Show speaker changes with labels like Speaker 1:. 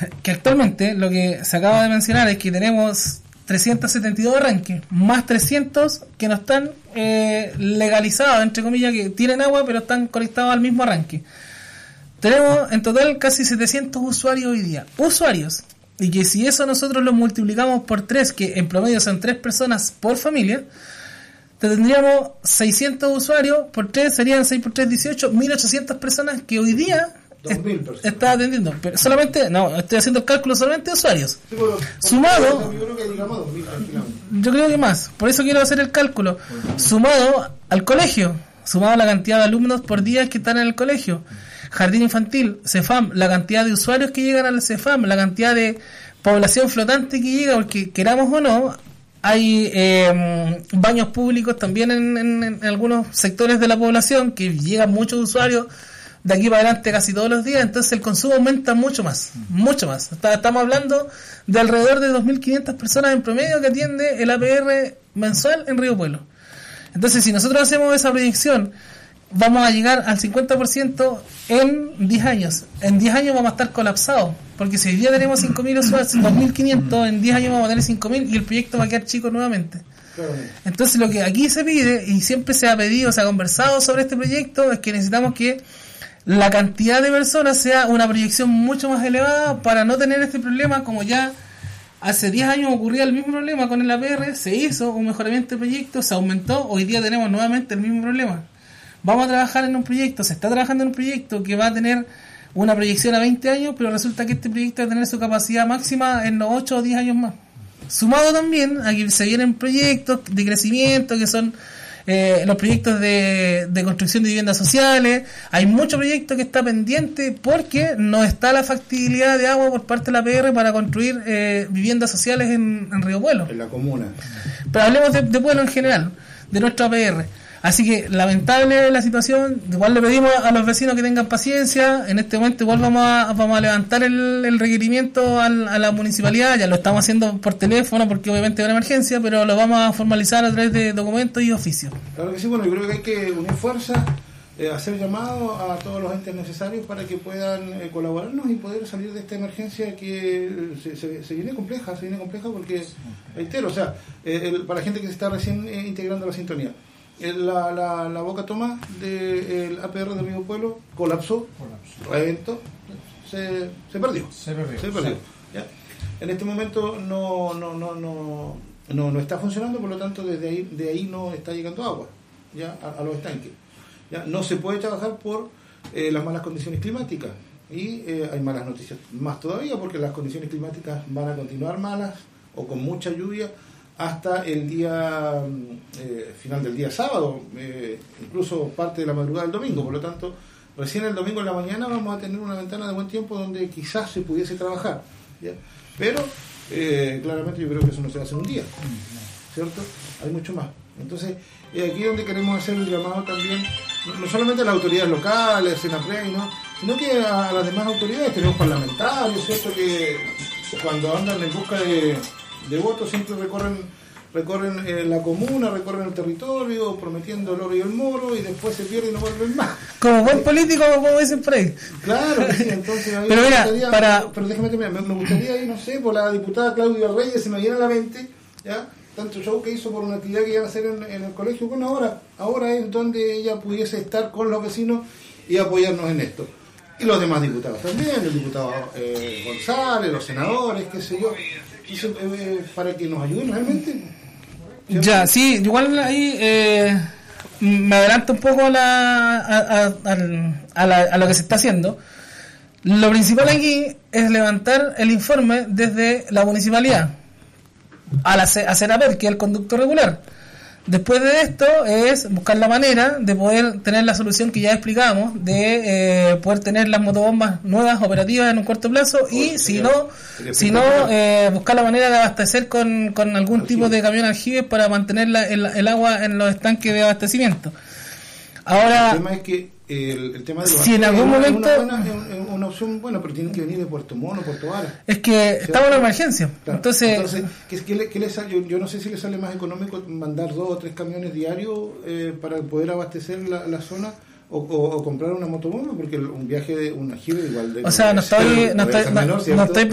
Speaker 1: Que actualmente lo que se acaba de mencionar es que tenemos 372 arranques, más 300 que no están legalizados, entre comillas, que tienen agua pero están conectados al mismo arranque. Tenemos en total casi 700 usuarios hoy día. Usuarios. Y que si eso nosotros lo multiplicamos por 3, que en promedio son 3 personas por familia, tendríamos 600 usuarios, por 3 serían 6 por 3, 18, 1800 personas que hoy día está atendiendo. Pero solamente, no, estoy haciendo el cálculo solamente de usuarios. Sí, bueno, sumado, yo creo que digamos 2000, yo creo que más, por eso quiero hacer el cálculo. Sumado al colegio, sumado a la cantidad de alumnos por día que están en el colegio. Jardín infantil, CEFAM, la cantidad de usuarios que llegan al CEFAM, la cantidad de población flotante que llega, porque queramos o no, hay baños públicos también en algunos sectores de la población que llegan muchos usuarios de aquí para adelante casi todos los días, entonces el consumo aumenta mucho más. Estamos hablando de alrededor de 2.500 personas en promedio que atiende el APR mensual en Río Pueblo. Entonces, si nosotros hacemos esa proyección, vamos a llegar al 50% en 10 años. En 10 años vamos a estar colapsados, porque si hoy día tenemos 5.000 usuarios, 2.500, en 10 años vamos a tener 5.000 y el proyecto va a quedar chico nuevamente. Entonces, lo que aquí se pide, y siempre se ha pedido, se ha conversado sobre este proyecto, es que necesitamos que la cantidad de personas sea una proyección mucho más elevada para no tener este problema, como ya hace 10 años ocurría el mismo problema con el APR, se hizo un mejoramiento del proyecto, se aumentó, hoy día tenemos nuevamente el mismo problema. Vamos a trabajar en un proyecto, se está trabajando en un proyecto que va a tener una proyección a 20 años, pero resulta que este proyecto va a tener su capacidad máxima en los 8 o 10 años más. Sumado también a que se vienen proyectos de crecimiento, que son los proyectos de construcción de viviendas sociales. Hay muchos proyectos que está pendiente porque no está la factibilidad de agua por parte de la PR para construir viviendas sociales en Río Pueblo.
Speaker 2: En la comuna.
Speaker 1: Pero hablemos de Pueblo en general, de nuestra PR. Así que lamentable la situación, igual le pedimos a los vecinos que tengan paciencia, en este momento igual vamos a levantar el requerimiento a la municipalidad, ya lo estamos haciendo por teléfono porque obviamente es una emergencia, pero lo vamos a formalizar a través de documentos y oficios.
Speaker 2: Claro que sí, bueno, yo creo que hay que unir fuerzas, hacer llamado a todos los entes necesarios para que puedan colaborarnos y poder salir de esta emergencia que se viene compleja porque, reitero, o sea, para la gente que se está recién integrando a la sintonía, la boca toma del APR de Río Pueblo colapsó. Reventó, se perdió. ¿Ya? En este momento no está funcionando, por lo tanto de ahí no está llegando agua ya a los estanques. Ya no se puede trabajar por las malas condiciones climáticas y hay malas noticias más todavía porque las condiciones climáticas van a continuar malas o con mucha lluvia hasta el día final del día sábado, incluso parte de la madrugada del domingo. Por lo tanto, recién el domingo en la mañana vamos a tener una ventana de buen tiempo donde quizás se pudiese trabajar, ¿ya? Pero claramente yo creo que eso no se hace en un día, ¿cierto? Hay mucho más. Entonces, aquí donde queremos hacer el llamado también, no solamente a las autoridades locales, Senapred, ¿no?, sino que a las demás autoridades. Tenemos parlamentarios, ¿cierto?, que cuando andan en busca de votos siempre recorren la comuna, recorren el territorio prometiendo el oro y el moro y después se pierden y no vuelven más.
Speaker 1: Como buen político, como dicen por ahí.
Speaker 2: Claro, sí, entonces
Speaker 1: pero mira,
Speaker 2: pero déjame terminar, me gustaría ir, no sé, por la diputada Claudia Reyes, se me viene a la mente, ¿ya?, tanto show que hizo por una actividad que iban a hacer en el colegio. Bueno, ahora es donde ella pudiese estar con los vecinos y apoyarnos en esto. Y los demás diputados también, el diputado González, los senadores, qué sé yo, para que nos ayuden realmente. ¿Cierto?
Speaker 1: Ya, sí, igual ahí me adelanto un poco a lo que se está haciendo. Lo principal aquí es levantar el informe desde la municipalidad a Senapred, que es el conducto regular. Después de esto es buscar la manera de poder tener la solución que ya explicábamos, de poder tener las motobombas nuevas operativas en un corto plazo y si no buscar la manera de abastecer con algún tipo de camión aljibe para mantener el agua en los estanques de abastecimiento. Ahora,
Speaker 2: el tema es que el tema de los
Speaker 1: si en algún momento
Speaker 2: es una opción buena, pero tienen que venir de Puerto Mono, Puerto Vara.
Speaker 1: Es que estamos en emergencia. Claro. Entonces
Speaker 2: ¿qué le sale? Yo no sé si le sale más económico mandar 2 o 3 camiones diarios para poder abastecer la zona o comprar una motobomba, porque un viaje de un aljibe igual de...
Speaker 1: O sea, no estoy